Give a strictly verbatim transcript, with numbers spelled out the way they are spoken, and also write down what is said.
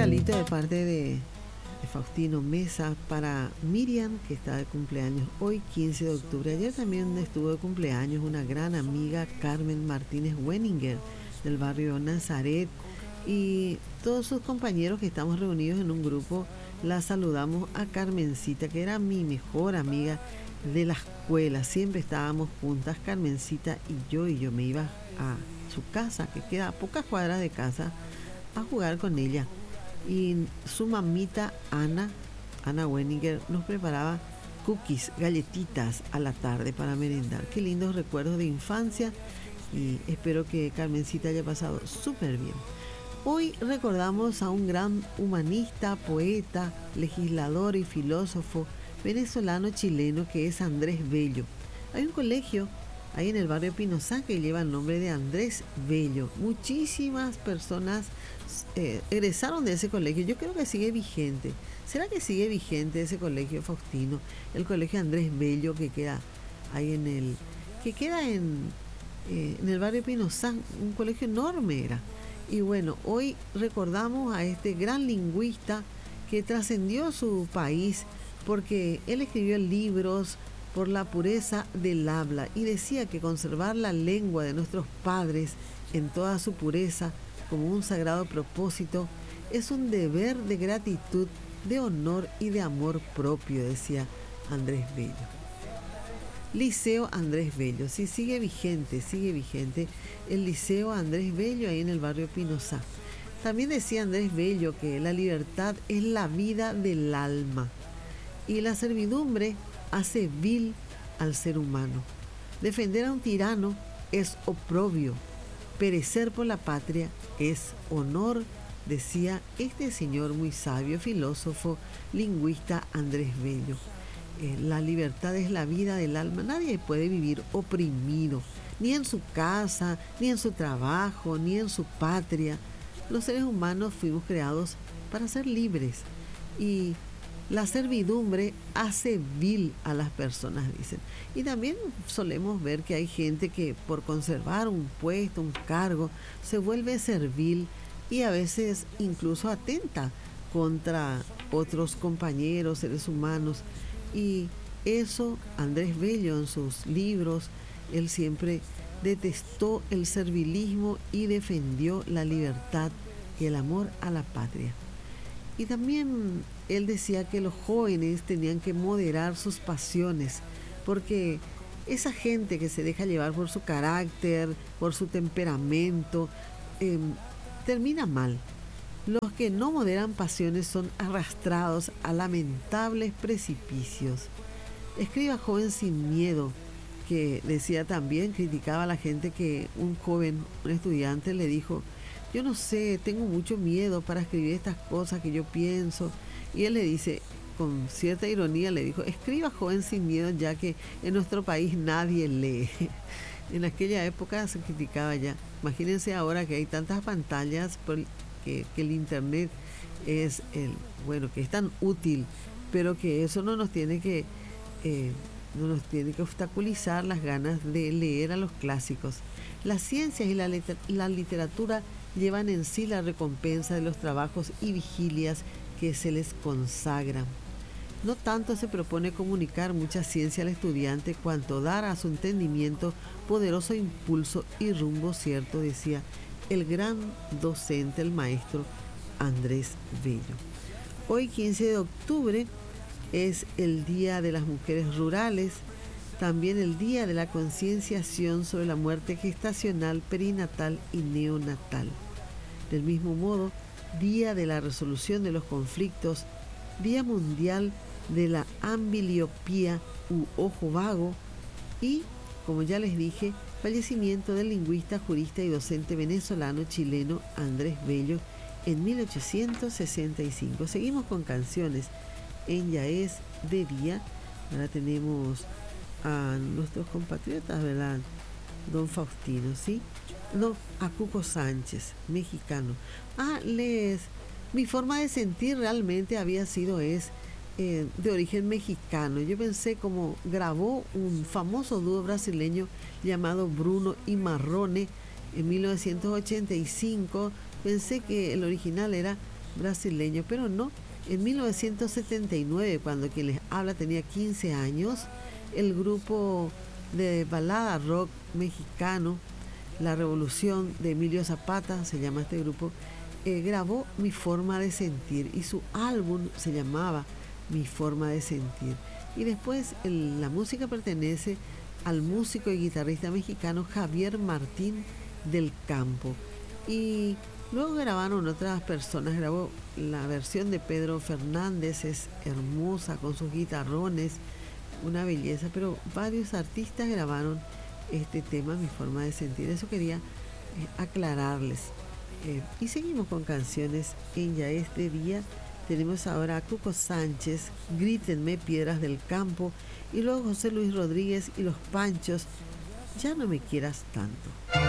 regalito de parte de, de Faustino Mesa para Miriam, que está de cumpleaños hoy, quince de octubre. Ayer también estuvo de cumpleaños una gran amiga, Carmen Martínez Wenninger, del barrio Nazaret, y todos sus compañeros que estamos reunidos en un grupo. La saludamos a Carmencita, que era mi mejor amiga de la escuela. Siempre estábamos juntas, Carmencita y yo, y yo me iba a su casa, que queda a pocas cuadras de casa, a jugar con ella. Y su mamita Ana, Ana Wenninger, nos preparaba cookies, galletitas a la tarde para merendar. Qué lindos recuerdos de infancia, y espero que Carmencita haya pasado súper bien. Hoy recordamos a un gran humanista, poeta, legislador y filósofo venezolano chileno que es Andrés Bello. Hay un colegio ahí en el barrio Pinosá que lleva el nombre de Andrés Bello. Muchísimas personas eh, egresaron de ese colegio. Yo creo que sigue vigente. ¿Será que sigue vigente ese colegio, Faustino? El colegio Andrés Bello, que queda ahí en el... que queda en, eh, en el barrio Pinosá. Un colegio enorme era. Y bueno, hoy recordamos a este gran lingüista que trascendió su país porque él escribió libros por la pureza del habla y decía que conservar la lengua de nuestros padres en toda su pureza como un sagrado propósito es un deber de gratitud, de honor y de amor propio, decía Andrés Bello. Liceo Andrés Bello, sí, sigue vigente, sigue vigente el Liceo Andrés Bello ahí en el barrio Pinosá. También decía Andrés Bello que la libertad es la vida del alma y la servidumbre hace vil al ser humano. Defender a un tirano es oprobio, perecer por la patria es honor, decía este señor muy sabio, filósofo, lingüista Andrés Bello. Eh, la libertad es la vida del alma. Nadie puede vivir oprimido, ni en su casa, ni en su trabajo, ni en su patria. Los seres humanos fuimos creados para ser libres y la servidumbre hace vil a las personas, dicen. Y también solemos ver que hay gente que por conservar un puesto, un cargo, se vuelve servil y a veces incluso atenta contra otros compañeros, seres humanos. Y eso Andrés Bello en sus libros, él siempre detestó el servilismo y defendió la libertad y el amor a la patria. Y también él decía que los jóvenes tenían que moderar sus pasiones, porque esa gente que se deja llevar por su carácter, por su temperamento, eh, termina mal. Los que no moderan pasiones son arrastrados a lamentables precipicios. Escriba joven sin miedo, que decía también, criticaba a la gente que un joven, un estudiante le dijo: yo no sé, tengo mucho miedo para escribir estas cosas que yo pienso. Y él le dice, con cierta ironía, le dijo: escriba joven sin miedo, ya que en nuestro país nadie lee. En aquella época se criticaba ya. Imagínense ahora que hay tantas pantallas, por, que, que el internet es el, bueno, que es tan útil, pero que eso no nos tiene que, eh, no nos tiene que obstaculizar las ganas de leer a los clásicos. Las ciencias y la, liter- la literatura llevan en sí la recompensa de los trabajos y vigilias que se les consagran. No tanto se propone comunicar mucha ciencia al estudiante cuanto dar a su entendimiento poderoso impulso y rumbo cierto, decía el gran docente, el maestro Andrés Bello. Hoy, quince de octubre, es el Día de las Mujeres Rurales, también el Día de la Concienciación sobre la Muerte Gestacional, Perinatal y Neonatal. Del mismo modo, Día de la Resolución de los Conflictos, Día Mundial de la Ambliopía u Ojo Vago y, como ya les dije, fallecimiento del lingüista, jurista y docente venezolano-chileno Andrés Bello en mil ochocientos sesenta y cinco. Seguimos con canciones en Ya es de Día. Ahora tenemos a nuestros compatriotas, ¿verdad? Don Faustino, ¿sí? No, a Cuco Sánchez, mexicano. Ah, les... Mi forma de sentir realmente había sido es eh, de origen mexicano. Yo pensé como grabó un famoso dúo brasileño llamado Bruno y Marrone en mil novecientos ochenta y cinco. Pensé que el original era brasileño, pero no. En mil novecientos setenta y nueve, cuando quien les habla tenía quince años, el grupo de balada rock mexicano, La Revolución de Emilio Zapata, se llama este grupo, eh, grabó Mi Forma de Sentir y su álbum se llamaba Mi Forma de Sentir. Y después el, la música pertenece al músico y guitarrista mexicano Javier Martín del Campo. Y luego grabaron otras personas, grabó la versión de Pedro Fernández, es hermosa con sus guitarrones, una belleza, pero varios artistas grabaron este tema, Mi Forma de Sentir. Eso quería eh, aclararles. Eh, y seguimos con canciones en Ya Este Día. Tenemos ahora a Cuco Sánchez, Grítenme, Piedras del Campo, y luego José Luis Rodríguez y Los Panchos, Ya no me quieras tanto.